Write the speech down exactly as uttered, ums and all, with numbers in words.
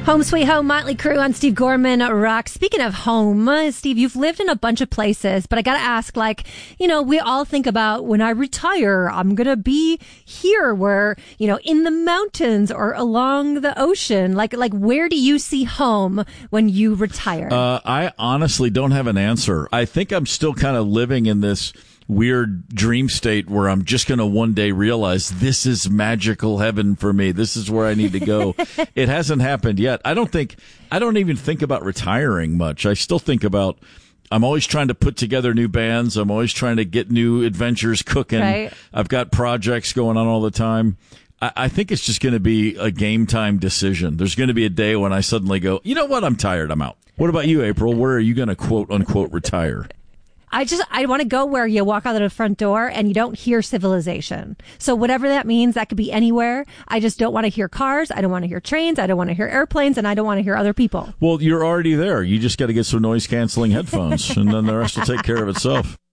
Home Sweet Home, Motley Crue on Steve Gorman Rock. Speaking of home, Steve, you've lived in a bunch of places, but I got to ask, like, you know, we all think about when I retire, I'm going to be here where, you know, in the mountains or along the ocean. Like, like where do you see home when you retire? Uh, I honestly don't have an answer. I think I'm still kind of living in this weird dream state where I'm just going to one day realize this is magical heaven for me. This is where I need to go. It hasn't happened yet. I don't think, I don't even think about retiring much. I still think about, I'm always trying to put together new bands. I'm always trying to get new adventures cooking. Right. I've got projects going on all the time. I, I think it's just going to be a game time decision. There's going to be a day when I suddenly go, you know what? I'm tired. I'm out. What about you, April? Where are you going to quote unquote retire? I just, I want to go where you walk out of the front door and you don't hear civilization. So whatever that means, that could be anywhere. I just don't want to hear cars. I don't want to hear trains. I don't want to hear airplanes, and I don't want to hear other people. Well, you're already there. You just got to get some noise canceling headphones and then the rest will take care of itself.